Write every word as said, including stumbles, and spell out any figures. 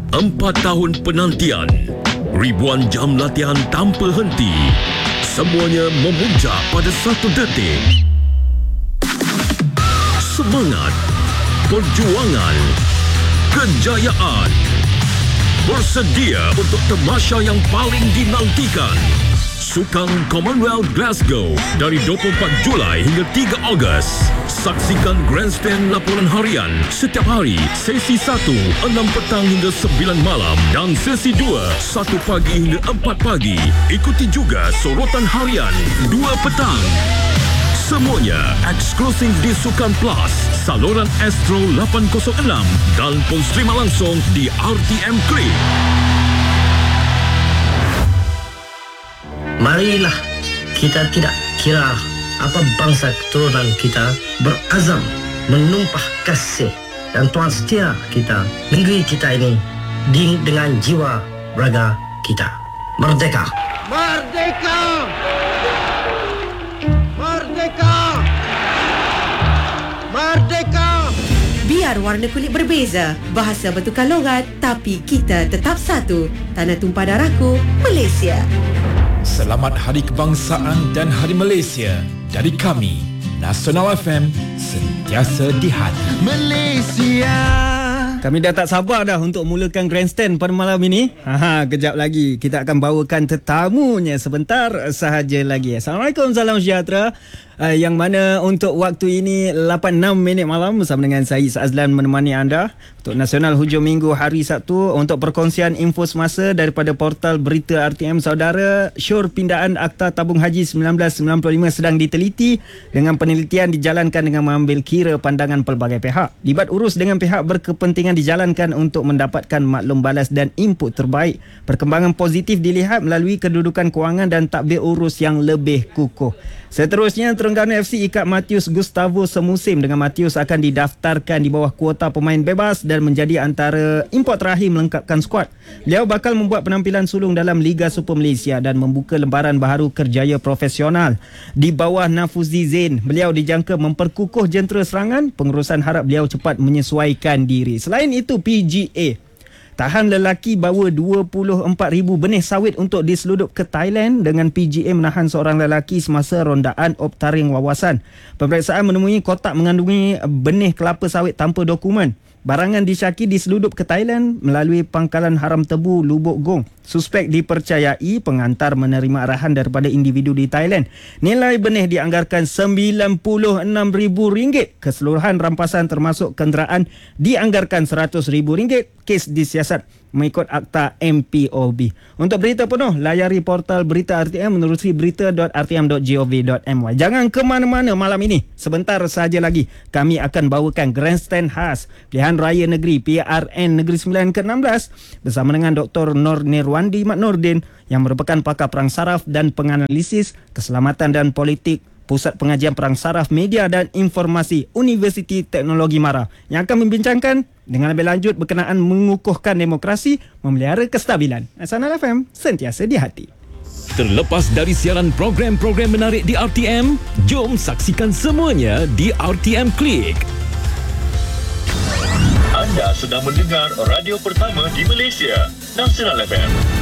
Empat tahun penantian, ribuan jam latihan tanpa henti, semuanya memuncak pada satu detik. Semangat, perjuangan, kejayaan. Bersedia untuk tamasya yang paling dinantikan. Sukan Commonwealth Glasgow dari dua puluh empat Julai hingga tiga Ogos. Saksikan Grandstand laporan harian setiap hari, sesi satu, enam petang hingga sembilan malam dan sesi dua, satu pagi hingga empat pagi. Ikuti juga sorotan harian dua petang. Semuanya eksklusif di Sukan Plus, saluran Astro lapan kosong enam dan pun streama langsung di R T M Klik. Marilah kita tidak kira apa bangsa keturunan kita berazam menumpah kasih dan tuan setia kita negeri kita ini dengan jiwa raga kita. Merdeka! Merdeka! Merdeka! Merdeka! Biar warna kulit berbeza, bahasa bertukar logat, tapi kita tetap satu. Tanah tumpah darahku, Malaysia. Selamat Hari Kebangsaan dan Hari Malaysia dari kami, Nasional F M, sentiasa di hati. Malaysia. Kami dah tak sabar dah untuk mulakan Grandstand pada malam ini. Ha, kejap lagi kita akan bawakan tetamunya sebentar sahaja lagi. Assalamualaikum, salam sejahtera. Uh, yang mana untuk waktu ini lapan enam minit malam bersama dengan saya Azlan menemani anda untuk Nasional Hujung Minggu hari Sabtu untuk perkongsian info semasa daripada portal berita R T M. Saudara, syur pindaan Akta Tabung Haji sembilan belas sembilan puluh lima sedang diteliti dengan penelitian dijalankan dengan mengambil kira pandangan pelbagai pihak. Libat urus dengan pihak berkepentingan dijalankan untuk mendapatkan maklum balas dan input terbaik. Perkembangan positif dilihat melalui kedudukan kewangan dan tadbir urus yang lebih kukuh. Seterusnya, Terengganu F C ikat Matius Gustavo semusim dengan Matius akan didaftarkan di bawah kuota pemain bebas dan menjadi antara import terakhir melengkapkan skuad. Beliau bakal membuat penampilan sulung dalam Liga Super Malaysia dan membuka lembaran baharu kerjaya profesional. Di bawah Nafuzi Zain, beliau dijangka memperkukuh jentera serangan. Pengurusan harap beliau cepat menyesuaikan diri. Selain itu, P G A tahan lelaki bawa dua puluh empat ribu benih sawit untuk diseludup ke Thailand dengan P G A menahan seorang lelaki semasa rondaan optaring wawasan. Pemeriksaan menemui kotak mengandungi benih kelapa sawit tanpa dokumen. Barangan disyaki diseludup ke Thailand melalui pangkalan haram tebu Lubuk Gong. Suspek dipercayai pengantar menerima arahan daripada individu di Thailand. Nilai benih dianggarkan sembilan puluh enam ribu ringgit. Keseluruhan rampasan termasuk kenderaan dianggarkan seratus ribu ringgit. Kes disiasat mengikut Akta M P O B. Untuk berita penuh, layari portal berita R T M menerusi berita dot r t m dot gov dot m y. Jangan ke mana-mana malam ini. Sebentar sahaja lagi kami akan bawakan Grandstand khas Pilihan Raya Negeri P R N Negeri sembilan ke enam belas bersama dengan Doktor Nur Nirwandi Mat Nordin yang merupakan pakar perang saraf dan penganalisis keselamatan dan politik Pusat Pengajian Perang Saraf Media dan Informasi Universiti Teknologi Mara yang akan membincangkan dengan lebih lanjut berkenaan mengukuhkan demokrasi, memelihara kestabilan. Nasional F M, sentiasa di hati. Terlepas dari siaran program-program menarik di R T M, jom saksikan semuanya di R T M Klik. Anda sedang mendengar radio pertama di Malaysia, Nasional F M.